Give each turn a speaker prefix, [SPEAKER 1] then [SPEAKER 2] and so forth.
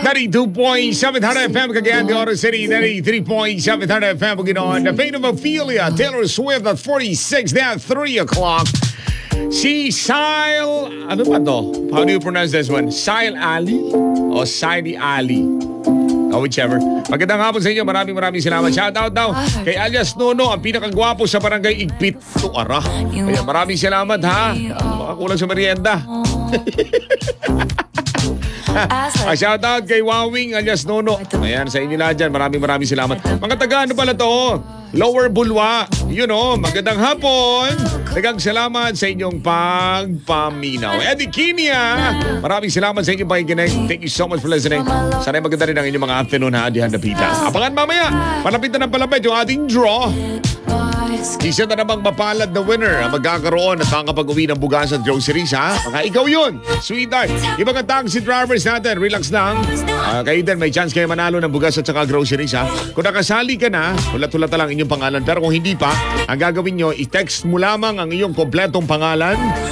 [SPEAKER 1] 32.700 FM, Cagayan de Oro City. 93.700 FM, Bukidnon. The Fate of Ophelia, Taylor Swift at 46, now 3 o'clock. Si Sile, ano ba to? How do you pronounce this one? Sile Ali? O Sile Ali? Oh, whichever. Magandang hapon sa inyo. Maraming salamat. Shout out daw kay alias Nono, ang pinakagwapo sa barangay Igpit. Ito, ara. Kaya maraming salamat, ha. Baka kulang sa merienda. Shout out kay Wawing alias Nono. Ayan, sa inyo lahat dyan. Maraming salamat. Mga taga, ano pala to? Lower Bulwa. You know, magandang hapon. Dagang salamat sa inyong pagpaminaw. Eddie Kinia, maraming salamat sa inyong pakikinig. Thank you so much for listening. Sana'y maganda rin ang inyong mga afternoon, ha, Adihan Dapita. Abangan mamaya, palapit na ng palapit yung ating draw. Isa na namang mapalad na winner ang magkakaroon at makakapag-uwi ng bugas at groceries, ha? Mga ikaw yun, sweetheart. Ibang ang taxi drivers natin, relax lang. Kayo din, may chance kayo manalo ng bugas at saka groceries, ha? Kung nakasali ka na, hulat-hulat lang inyong pangalan. Pero kung hindi pa, ang gagawin nyo, i-text mo lamang ang iyong kompletong pangalan